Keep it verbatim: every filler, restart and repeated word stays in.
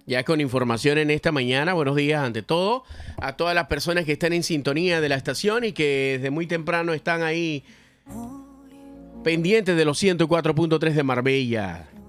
Ya con información en esta mañana, buenos días ante todo a todas las personas que están en sintonía de la estación y que desde muy temprano están ahí pendientes de los ciento cuatro punto tres de Marbella.